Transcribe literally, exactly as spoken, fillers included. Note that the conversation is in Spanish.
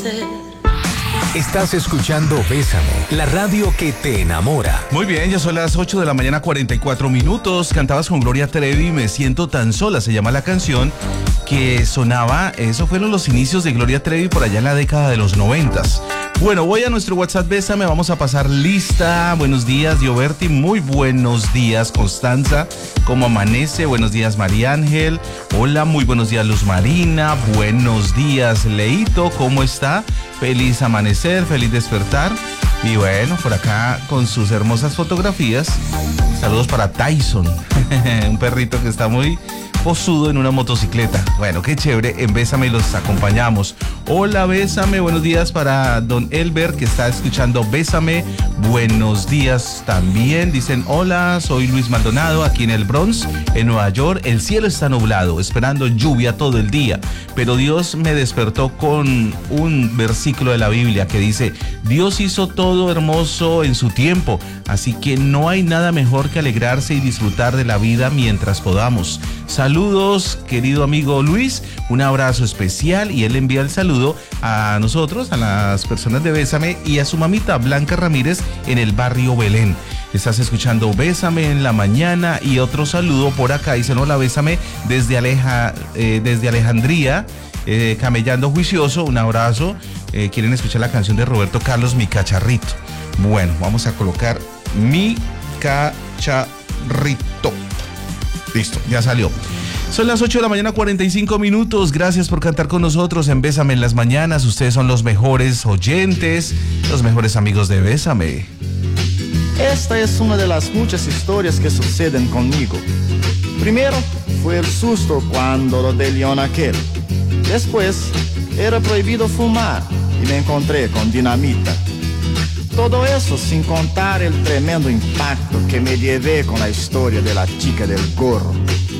Estás escuchando Bésame, la radio que te enamora. Muy bien, ya son las ocho de la mañana, cuarenta y cuatro minutos. Cantabas con Gloria Trevi, Me siento tan sola, se llama la canción que sonaba. Eso fueron los inicios de Gloria Trevi por allá en la década de los noventas. Bueno, voy a nuestro WhatsApp Bésame, vamos a pasar lista. Buenos días, Dioberti, muy buenos días, Constanza, ¿cómo amanece? Buenos días, María Ángel. Hola, muy buenos días, Luz Marina. Buenos días, Leito, ¿cómo está? Feliz amanecer, feliz despertar. Y bueno, por acá con sus hermosas fotografías. Saludos para Tyson, un perrito que está muy posudo en una motocicleta. Bueno, qué chévere, en Bésame los acompañamos. Hola, Bésame, buenos días para don Elber que está escuchando Bésame. Buenos días también, dicen hola, soy Luis Maldonado aquí en el Bronx, en Nueva York. El cielo está nublado, esperando lluvia todo el día, pero Dios me despertó con un versículo de la Biblia que dice: Dios hizo todo hermoso en su tiempo, así que no hay nada mejor que alegrarse y disfrutar de la vida mientras podamos. Saludos, querido amigo Luis, un abrazo especial, y él envía el saludo a nosotros, a las personas de Bésame y a su mamita Blanca Ramírez en el barrio Belén. Estás escuchando Bésame en la mañana, y otro saludo por acá, dicen hola Bésame desde, Aleja, eh, desde Alejandría, eh, Camellando Juicioso, un abrazo. Eh, quieren escuchar la canción de Roberto Carlos, Mi Cacharrito. Bueno, vamos a colocar Mi Cacharrito. Listo, ya salió. Son las ocho de la mañana, cuarenta y cinco minutos. Gracias por cantar con nosotros en Bésame en las mañanas. Ustedes son los mejores oyentes, los mejores amigos de Bésame. Esta es una de las muchas historias que suceden conmigo. Primero fue el susto cuando lo de León aquel. Después era prohibido fumar y me encontré con dinamita. Todo eso sin contar el tremendo impacto que me llevé con la historia de la chica del gorro.